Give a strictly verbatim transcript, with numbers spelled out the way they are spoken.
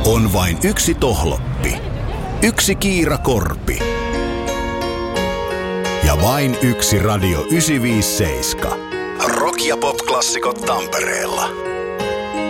On vain yksi tohloppi, yksi Kiira Korpi ja vain yksi Radio yhdeksänsataaviisikymmentäseitsemän. Rock- ja pop-klassikot Tampereella.